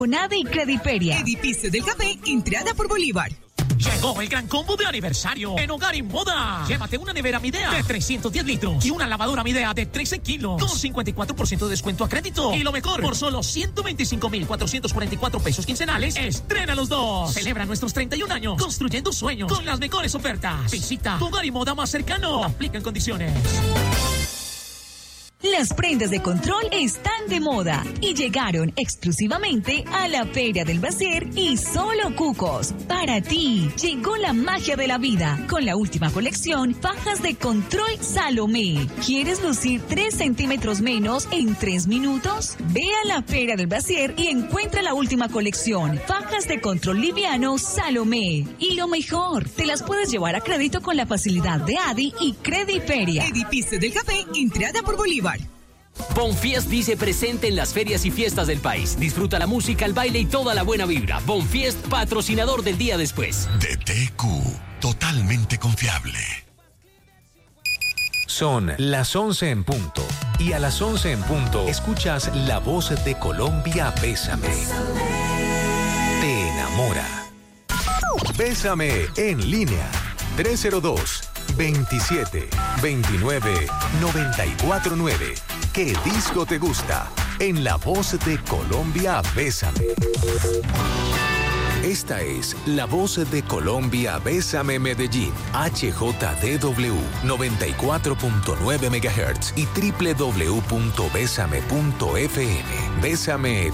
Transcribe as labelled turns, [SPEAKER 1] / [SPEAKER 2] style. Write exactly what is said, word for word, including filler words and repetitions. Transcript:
[SPEAKER 1] Nada y Crediferia.
[SPEAKER 2] Edificio del Café, entrada por Bolívar.
[SPEAKER 3] Llegó el gran combo de aniversario en Hogar y Moda. Llévate una nevera Midea de trescientos diez litros y una lavadora Midea de trece kilos con cincuenta y cuatro por ciento de descuento a crédito. Y lo mejor, por solo ciento veinticinco mil cuatrocientos cuarenta y cuatro pesos quincenales, estrena los dos. Celebra nuestros treinta y un años construyendo sueños con las mejores ofertas. Visita tu Hogar y Moda más cercano. Aplican condiciones.
[SPEAKER 1] Las prendas de control están de moda y llegaron exclusivamente a la Feria del Brasier y Solo Cucos. Para ti, llegó la magia de la vida con la última colección fajas de control Salomé. ¿Quieres lucir tres centímetros menos en tres minutos? Ve a la Feria del Brasier y encuentra la última colección fajas de control liviano Salomé. Y lo mejor, te las puedes llevar a crédito con la facilidad de Adi y Crediferia.
[SPEAKER 2] Edificio del Café, entrada por Bolívar.
[SPEAKER 4] Bonfiest dice presente en las ferias y fiestas del país. Disfruta la música, el baile y toda la buena vibra. Bonfiest, patrocinador del día después.
[SPEAKER 5] D T Q, totalmente confiable.
[SPEAKER 6] Son las once en punto. Y a las once en punto escuchas La Voz de Colombia, Bésame. Te enamora. Bésame en línea. tres cero dos, veintisiete, veintinueve, noventa y cuatro nueve. ¿Qué disco te gusta? En La Voz de Colombia, Bésame. Esta es La Voz de Colombia, Bésame Medellín, H J D W noventa y cuatro punto nueve megahertz y doble u doble u doble u punto bésame punto f m. Bésame